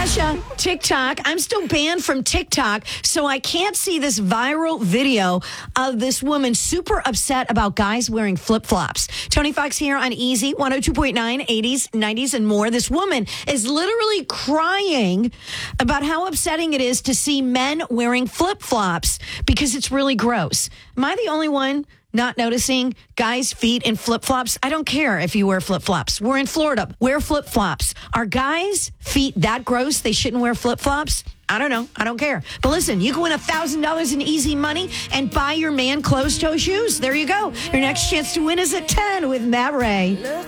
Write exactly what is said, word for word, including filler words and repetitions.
Tasha, TikTok. I'm still banned from TikTok, so I can't see this viral video of this woman super upset about guys wearing flip-flops. Tony Fox here on Easy, one oh two point nine, eighties, nineties, and more. This woman is literally crying about how upsetting it is to see men wearing flip-flops because it's really gross. Am I the only one not noticing guys' feet in flip-flops? I don't care if you wear flip-flops. We're in Florida. Wear flip-flops. Are guys' feet that gross they shouldn't wear flip-flops? I don't know. I don't care. But listen, you can win one thousand dollars in easy money and buy your man closed-toe shoes. There you go. Your next chance to win is at ten with Matt Ray.